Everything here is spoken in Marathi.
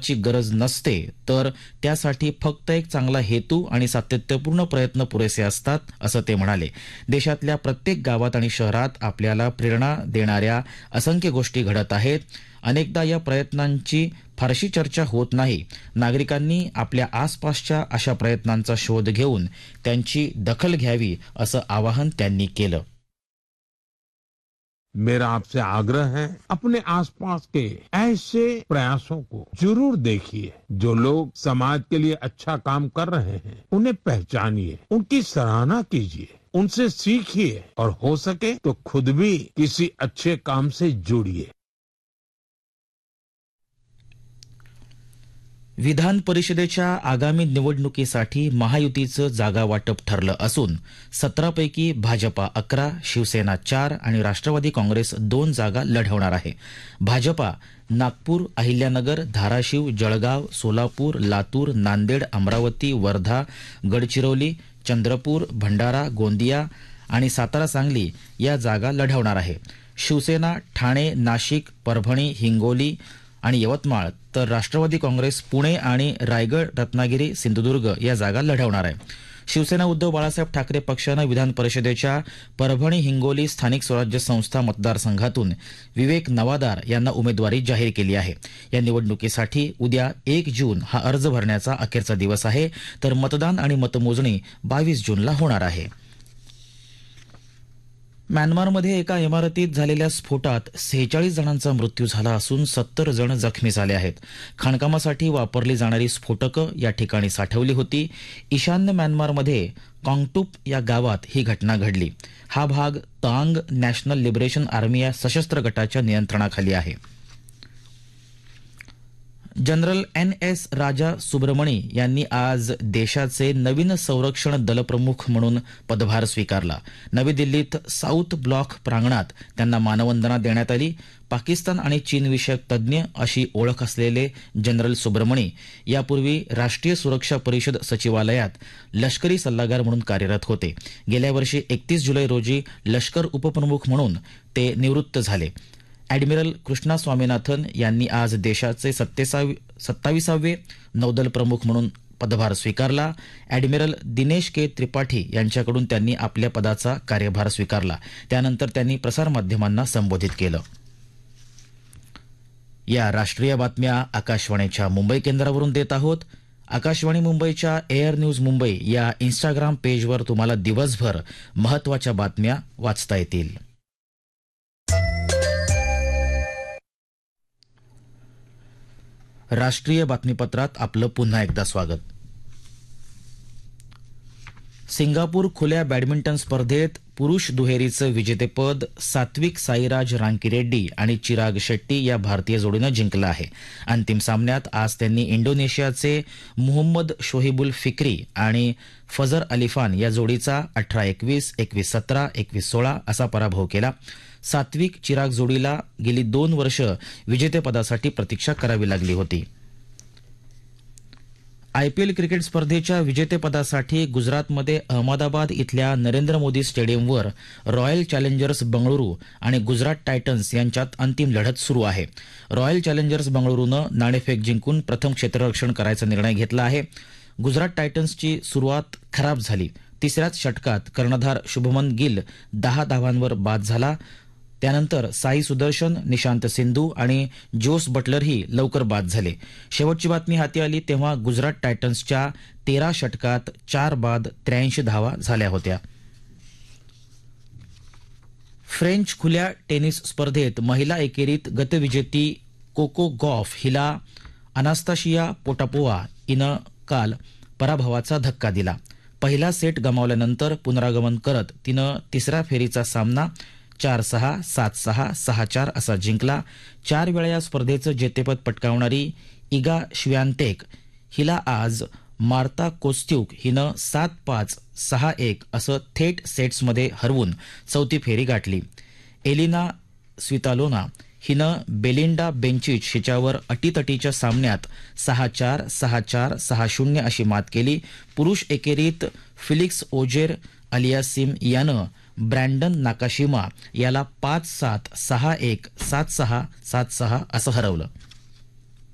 प्रयत्नाची गरज नसते, तर त्यासाठी फक्त एक चांगला हेतू आणि सातत्यपूर्ण प्रयत्न पुरेसे असतात, असं ते म्हणाले. देशातल्या प्रत्येक गावात आणि शहरात आपल्याला प्रेरणा देणाऱ्या असंख्य गोष्टी घडत आहेत. अनेकदा या प्रयत्नांची फारशी चर्चा होत नाही. नागरिकांनी आपल्या आसपासच्या अशा प्रयत्नांचा शोध घेऊन त्यांची दखल घ्यावी, असं आवाहन त्यांनी केलं. मेरा आपसे आग्रह है, अपने आसपास के ऐसे प्रयासों को जरूर देखिए जो लोग समाज के लिए अच्छा काम कर रहे हैं. उन्हें पहचानिए, उनकी सराहना कीजिए, उनसे सीखिए और हो सके तो खुद भी किसी अच्छे काम से जुड़िए. विधान परिषदेच्या आगामी निवडणुकीसाठी महायुतीचं जागा वाटप ठरलं असून 17 पैकी भाजपा 11, शिवसेना 4 आणि राष्ट्रवादी काँग्रेस 2 जागा लढवणार आहे. भाजपा नागपूर, अहिल्यानगर, धाराशिव, जळगाव, सोलापूर, लातूर, नांदेड, अमरावती, वर्धा, गडचिरोली, चंद्रपूर, भंडारा, गोंदिया आणि सातारा, सांगली या जागा लढवणार आहे. शिवसेना ठाणे, नाशिक, परभणी, हिंगोली आणि यवतमाळ, तर राष्ट्रवादी काँग्रेस पुणे आणि रायगड, रत्नागिरी, सिंधुदुर्ग या जागा लढवणार आहे. शिवसेना उद्धव बाळासाहेब ठाकरे पक्षानं विधान परिषदेच्या परभणी, हिंगोली स्थानिक स्वराज्य संस्था मतदारसंघातून विवेक नवादार यांना उमेदवारी जाहीर केली आहे. या निवडणुकीसाठी उद्या 1 जून हा अर्ज भरण्याचा अखेरचा दिवस आहे, तर मतदान आणि मतमोजणी 22 जूनला होणार आहे. म्यानमारमध्ये एका इमारतीत झालेल्या स्फोटात 46 जणांचा मृत्यू झाला असून 70 जण जखमी झाले आहेत. खाणकामासाठी वापरली जाणारी स्फोटकं या ठिकाणी साठवली होती. ईशान्य म्यानमारमध्ये काँगटूप या गावात ही घटना घडली. हा भाग तांग नॅशनल लिबरेशन आर्मी या सशस्त्र गटाच्या नियंत्रणाखाली आहे. जनरल NS राजा सुब्रमणी यांनी आज देशाचे नवीन संरक्षण दलप्रमुख म्हणून पदभार स्वीकारला. नवी दिल्लीत साऊथ ब्लॉक प्रांगणात त्यांना मानवंदना देण्यात आली. पाकिस्तान आणि चीन विषयक तज्ज्ञ अशी ओळख असलेले जनरल सुब्रमणी यापूर्वी राष्ट्रीय सुरक्षा परिषद सचिवालयात लष्करी सल्लागार म्हणून कार्यरत होते. गेल्या वर्षी 31 जुलै रोजी लष्कर उपप्रमुख म्हणून ते निवृत्त झाले. ॲडमिरल कृष्णा स्वामीनाथन यांनी आज देशाचे 27वे नौदल प्रमुख म्हणून पदभार स्वीकारला. ॲडमिरल दिनेश के त्रिपाठी यांच्याकडून त्यांनी आपल्या पदाचा कार्यभार स्वीकारला. त्यानंतर त्यांनी प्रसारमाध्यमांना संबोधित केलं. या राष्ट्रीय बातम्या आकाशवाणीच्या मुंबई केंद्रावरून देत आहोत. आकाशवाणी मुंबईच्या एअर न्यूज मुंबई या इंस्टाग्राम पेजवर तुम्हाला दिवसभर महत्त्वाच्या बातम्या वाचता येतील. राष्ट्रीय बातमीपत्रात आपलं पुन्हा एकदा स्वागत. सिंगापूर खुल्या बॅडमिंटन स्पर्धेत पुरुष दुहेरीचं विजेतेपद सात्विक साईराज रांकीरेड्डी आणि चिराग शेट्टी या भारतीय जोडीनं जिंकलं आहे. अंतिम सामन्यात आज त्यांनी इंडोनेशियाचे मुहम्मद शोहिबुल फिक्री आणि फजर अलिफान या जोडीचा 18-21, 21-17, 21-16 असा पराभव केला. सात्विक चिराग जोडीला गेली 2 वर्ष विजेतेपदासाठी प्रतीक्षा करावी लागली होती. IPL क्रिकेट स्पर्धेच्या विजेतेपदासाठी गुजरातमध्ये अहमदाबाद इथल्या नरेंद्र मोदी स्टेडियमवर रॉयल चॅलेंजर्स बंगळुरू आणि गुजरात टायटन्स यांच्यात अंतिम लढत सुरू आहे. रॉयल चॅलेंजर्स बंगळुरूनं नाणेफेक जिंकून प्रथम क्षेत्ररक्षण करायचा निर्णय घेतला आहे. गुजरात टायटन्सची सुरुवात खराब झाली. तिसऱ्याच षटकात कर्णधार शुभमन गिल 10 धावांवर बाद झाला. त्यानंतर साई सुदर्शन, निशांत सिंधू आणि जोस बटलरही लवकर बाद झाले. शेवटची बातमी हाती आली तेव्हा गुजरात टायटन्सच्या 13 षटकात 4 बाद 83 धावा झाल्या होत्या. फ्रेंच खुल्या टेनिस स्पर्धेत महिला एकेरीत गतविजेती कोको गॉफ हिला अनास्ताशिया पोटापोवा हिनं काल पराभवाचा धक्का दिला. पहिला सेट गमावल्यानंतर पुनरागमन करत तिनं तिसऱ्या फेरीचा सामना 4-6, 7-6, 6-4 असा जिंकला. 4 वेळा या स्पर्धेचं जेतेपद पटकावणारी इगा श्वियातेक हिला आज मार्ता कोस्त्युक हिनं 7-5, 6-1 असं थेट सेट्समध्ये हरवून चौथी फेरी गाठली. एलिना स्वितालोना हिनं बेलिंडा बेंचिच हिच्यावर अटीतटीच्या सामन्यात 6-4, 6-4, 6-0 अशी मात केली. पुरुष एकेरीत फिलिक्स ओजेर अलियासिम यानं ब्रँडन नाकाशिमा याला 5-7, 6-1, 7-6, 7-6 असं हरवलं.